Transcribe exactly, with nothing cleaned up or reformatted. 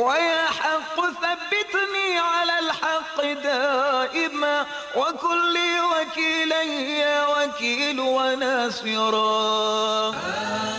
ويا حق ثبتني على الحق دائما وكن لي وكيلا يا وكيل وناصرا.